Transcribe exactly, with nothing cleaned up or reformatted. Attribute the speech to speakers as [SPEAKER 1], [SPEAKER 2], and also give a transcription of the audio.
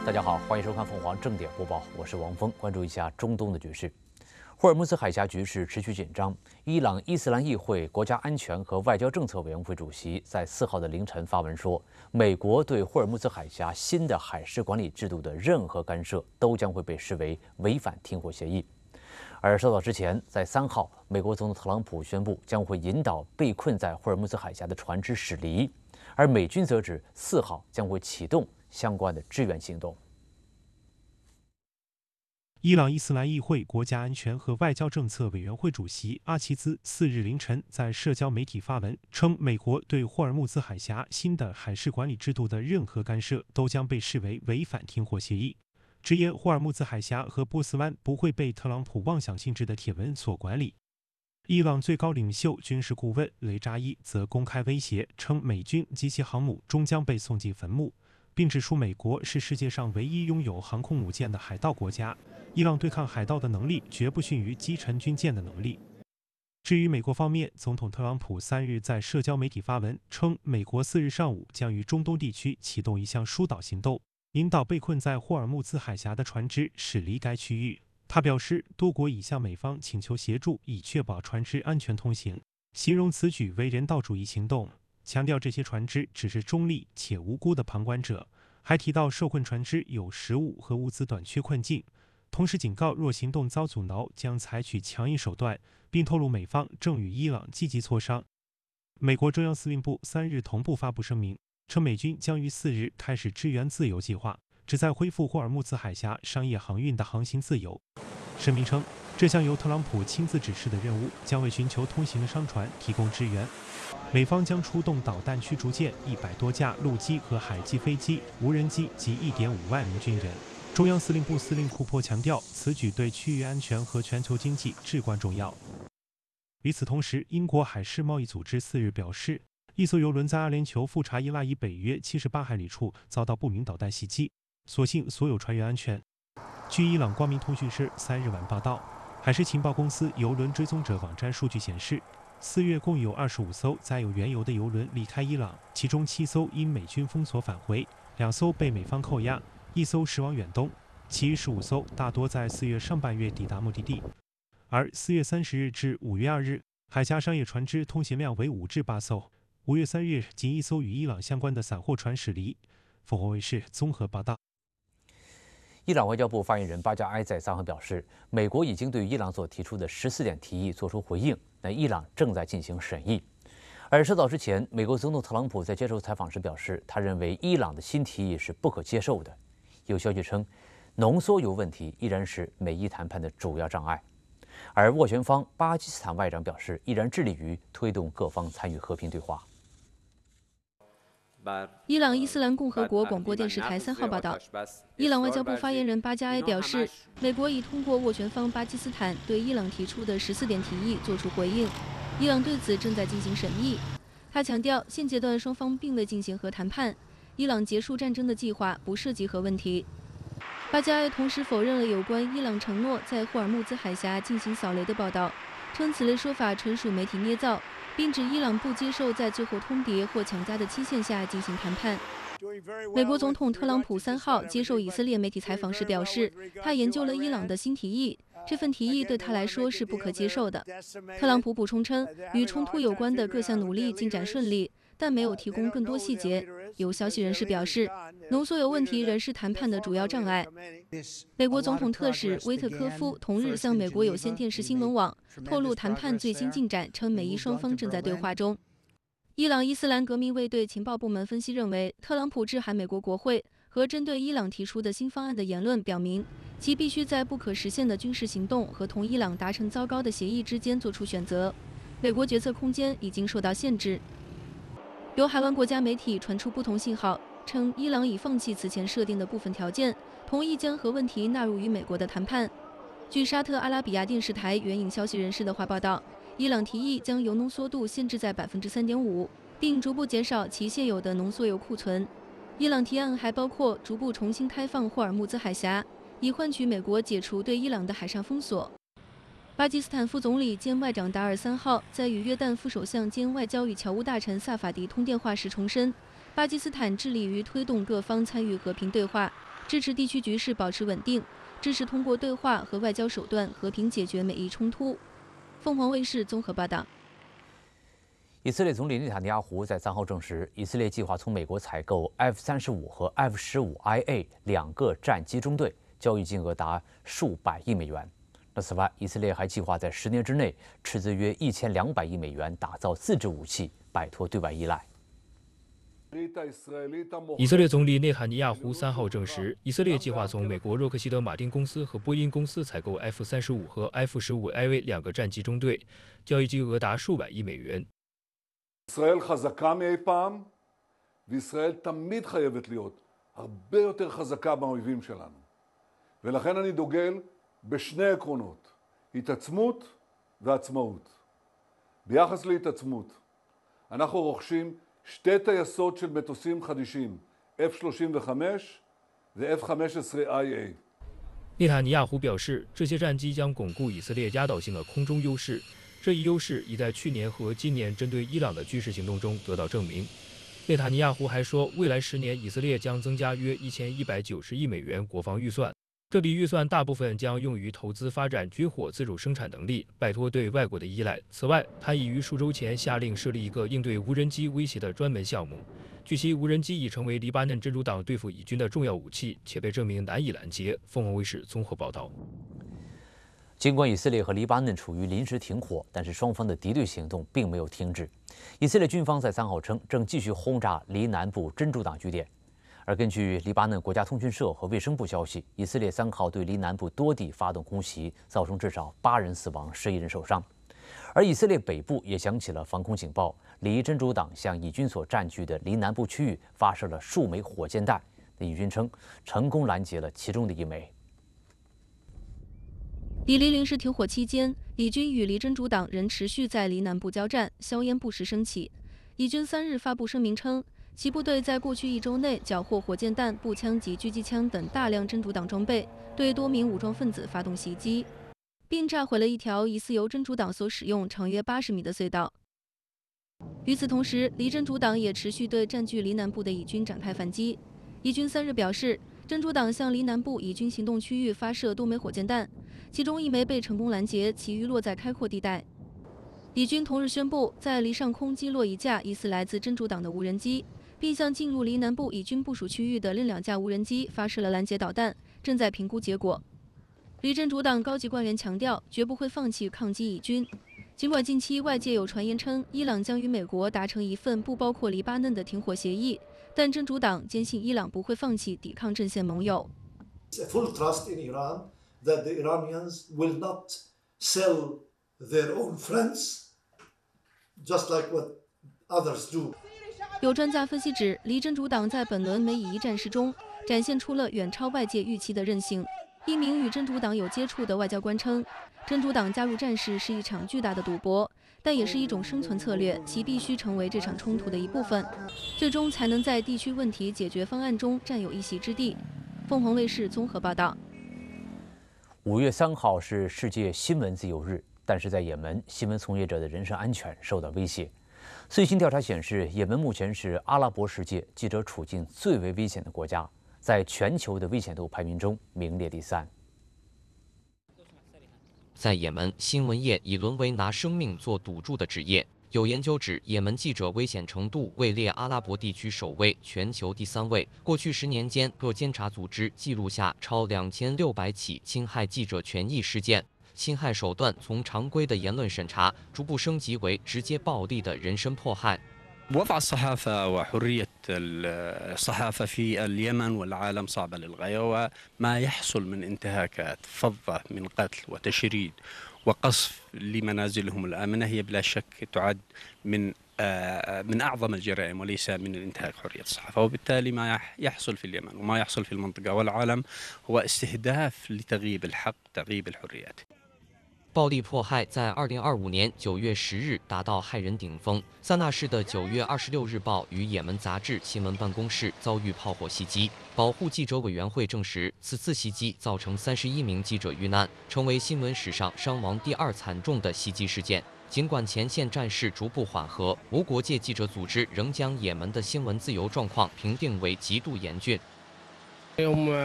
[SPEAKER 1] 大家好，欢迎收看凤凰正点播报，我是王峰，关注一下中东的局势。霍尔木兹海峡局势持续紧张。伊朗伊斯兰议会国家安全和外交政策委员会主席在四号的凌晨发文说，美国对霍尔木兹海峡新的海事管理制度的任何干涉都将会被视为违反停火协议。而稍早之前，在三号，美国总统特朗普宣布将会引导被困在霍尔木兹海峡的船只驶离，而美军则指四号将会启动相关的支援行动。
[SPEAKER 2] 伊朗伊斯兰议会国家安全和外交政策委员会主席阿齐兹四日凌晨在社交媒体发文称，美国对霍尔木兹海峡新的海事管理制度的任何干涉都将被视为违反停火协议，直言霍尔木兹海峡和波斯湾不会被特朗普妄想性质的铁纹所管理。伊朗最高领袖军事顾问雷扎伊则公开威胁称，美军及其航母终将被送进坟墓，并指出美国是世界上唯一拥有航空母舰的海盗国家，伊朗对抗海盗的能力绝不逊于击沉军舰的能力。至于美国方面，总统特朗普三日在社交媒体发文称，美国四日上午将于中东地区启动一项疏导行动，引导被困在霍尔木兹海峡的船只驶离该区域。他表示，多国已向美方请求协助，以确保船只安全通行，形容此举为人道主义行动，强调这些船只只是中立且无辜的旁观者，还提到受困船只有食物和物资短缺困境，同时警告若行动遭阻挠将采取强硬手段，并透露美方正与伊朗积极磋商。美国中央司令部三日同步发布声明，称美军将于四日开始支援自由计划，旨在恢复霍尔木兹海峡商业航运的航行自由。声明称，这项由特朗普亲自指示的任务将为寻求通行的商船提供支援。美方将出动导弹驱逐舰一百多架陆基和海基飞机、无人机及一点五万名军人。中央司令部司令库珀强调，此举对区域安全和全球经济至关重要。与此同时，英国海事贸易组织四日表示，一艘邮轮在阿联酋富查伊拉以北约七十八海里处遭到不明导弹袭击，所幸所有船员安全。据伊朗光明通讯社三日晚报道，海事情报公司邮轮追踪者网站数据显示，四月共有二十五艘载有原油的邮轮离开伊朗，其中七艘因美军封锁返回，两艘被美方扣押，一艘驶往远东，其余十五艘大多在四月上半月抵达目的地。而四月三十日至五月二日，海峡商业船只通行量为五至八艘。五月三日，仅一艘与伊朗相关的散货船驶离。凤凰卫视综合报道。
[SPEAKER 1] 伊朗外交部发言人巴加埃在三号表示，美国已经对伊朗所提出的十四点提议作出回应，那伊朗正在进行审议。而稍早之前，美国总统特朗普在接受采访时表示，他认为伊朗的新提议是不可接受的。有消息称，浓缩铀问题依然是美伊谈判的主要障碍。而斡旋方巴基斯坦外长表示，依然致力于推动各方参与和平对话。
[SPEAKER 3] 伊朗伊斯兰共和国广播电视台三号报道，伊朗外交部发言人巴加埃表示，美国已通过斡旋方巴基斯坦对伊朗提出的十四点提议作出回应，伊朗对此正在进行审议。他强调，现阶段双方并未进行核谈判，伊朗结束战争的计划不涉及核问题。巴加埃同时否认了有关伊朗承诺在霍尔木兹海峡进行扫雷的报道，称此类说法纯属媒体捏造，并指伊朗不接受在最后通牒或强加的期限下进行谈判。美国总统特朗普三号接受以色列媒体采访时表示，他研究了伊朗的新提议，这份提议对他来说是不可接受的。特朗普补充称，与冲突有关的各项努力进展顺利，但没有提供更多细节。有消息人士表示，浓缩铀问题仍是谈判的主要障碍。美国总统特使威特科夫同日向美国有线电视新闻网透露谈判最新进展，称美伊双方正在对话中。伊朗伊斯兰革命卫队情报部门分析认为，特朗普致函美国国会和针对伊朗提出的新方案的言论表明，其必须在不可实现的军事行动和同伊朗达成糟糕的协议之间做出选择。美国决策空间已经受到限制。由海湾国家媒体传出不同信号，称伊朗已放弃此前设定的部分条件，同意将核问题纳入与美国的谈判。据沙特阿拉比亚电视台援引消息人士的话报道，伊朗提议将铀浓缩度限制在百分之三点五，并逐步减少其现有的浓缩铀库存。伊朗提案还包括逐步重新开放霍尔木兹海峡，以换取美国解除对伊朗的海上封锁。巴基斯坦副总理兼外长达尔三号在与约旦副首相兼外交与侨务大臣萨法迪通电话时重申，巴基斯坦致力于推动各方参与和平对话， 支持地区局势保持稳定，支持通过对话和外交手段和平解决美伊冲突。凤凰卫视综合报道。
[SPEAKER 1] 以色列总理内塔尼亚胡在三号证实，以色列计划从美国采购 F 三十五和 F 十五 I A 两个战机中队，交易金额达数百亿美元。那此外，以色列还计划在十年之内斥资约一千两百亿美元打造自制武器，摆脱对外依赖。
[SPEAKER 4] 以色列总理内塔尼亚胡三号证实，以色列计划从美国洛克希德马丁公司和波音公司采购 F 三十五和 F 十五 I A 两个战机中队，交易金额达数百亿美元。
[SPEAKER 5] ישראל חזקה מאי פעם, וישראל תמיד חייבת להיות הרבה יותר חזקה מהאויבים שלנו. ולכן אני דוגל בשני עקרונות, התעצמות ועצמאות. ביחס להתעצמות, אנחנו רוכשים שתי טייסות של מטוסים חדישים, F 三十五 ו-F 十五 I A.
[SPEAKER 4] 内塔尼亚胡表示，这些战机将巩固以色列压倒性的空中优势。 这一优势已在去年和今年针对伊朗的军事行动中得到证明。内塔尼亚胡还说，未来十年以色列将增加约一千一百九十亿美元国防预算，这笔预算大部分将用于投资发展军火自主生产能力，摆脱对外国的依赖。此外，他已于数周前下令设立一个应对无人机威胁的专门项目。据悉，无人机已成为黎巴嫩真主党对付以军的重要武器，且被证明难以拦截。凤凰卫视综合报道。
[SPEAKER 1] 尽管以色列和黎巴嫩处于临时停火，但是双方的敌对行动并没有停止。以色列军方在三号称，正继续轰炸黎南部真主党据点。而根据黎巴嫩国家通讯社和卫生部消息，以色列三号对黎南部多地发动空袭，造成至少八人死亡，十一人受伤。而以色列北部也响起了防空警报，黎真主党向以军所占据的黎南部区域发射了数枚火箭弹。以军称，成功拦截了其中的一枚。
[SPEAKER 3] 以黎临时停火期间，以军与黎真主党仍持续在黎南部交战，硝烟不时升起。以军三日发布声明称，其部队在过去一周内缴获火箭弹、步枪及狙击枪等大量真主党装备，对多名武装分子发动袭击，并炸毁了一条疑似由真主党所使用、长约八十米的隧道。与此同时，黎真主党也持续对占据黎南部的以军展开反击。以军三日表示，真主党向黎南部以军行动区域发射多枚火箭弹。 其中一枚被成功拦截，其余落在开阔地带。以军同日宣布，在黎上空击落一架疑似来自真主党的无人机，并向进入黎南部以军部署区域的另两架无人机发射了拦截导弹，正在评估结果。黎真主党高级官员强调，绝不会放弃抗击以军。尽管近期外界有传言称伊朗将与美国达成一份不包括黎巴嫩的停火协议，但真主党坚信伊朗不会放弃抵抗阵线盟友。
[SPEAKER 6] that the Iranians will not sell their own friends, just like what others do.
[SPEAKER 3] 有专家分析指，黎真主党在本轮美以伊战事中展现出了远超外界预期的韧性。一名与真主党有接触的外交官称，真主党加入战事是一场巨大的赌博，但也是一种生存策略，其必须成为这场冲突的一部分，最终才能在地区问题解决方案中占有一席之地。凤凰卫视综合报道。
[SPEAKER 1] 五月三号是世界新闻自由日，但是在也门，新闻从业者的人身安全受到威胁。最新调查显示，也门目前是阿拉伯世界记者处境最为危险的国家，在全球的危险度排名中名列第三。
[SPEAKER 7] 在也门，新闻业已沦为拿生命做赌注的职业。 有研究指，也门记者危险程度位列阿拉伯地区首位，全球第三位。过去十年间，各监察组织记录下超两千六百起侵害记者权益事件。侵害手段从常规的言论审查，逐步升级为直接暴力的人身迫害。
[SPEAKER 8] وضع الصحافة وحرية الصحافة في اليمن والعالم صعبة للغاية، وما يحصل من انتهاكات فظة من قتل وتشريد وقصف لمنازلهم الآمنة هي بلا شك تعد من من أعظم الجرائم وليس من الانتهاك حرية الصحافة، وبالتالي ما يحصل في اليمن وما يحصل في المنطقة والعالم هو استهداف لتغييب الحق، تغييب الحريات.
[SPEAKER 7] 暴力迫害在二零二五年九月十日达到骇人顶峰。萨那市的九月二十六日报与也门杂志新闻办公室遭遇炮火袭击。保护记者委员会证实，此次袭击造成三十一名记者遇难，成为新闻史上伤亡第二惨重的袭击事件。尽管前线战事逐步缓和，无国界记者组织仍将也门的新闻自由状况评定为极度严峻。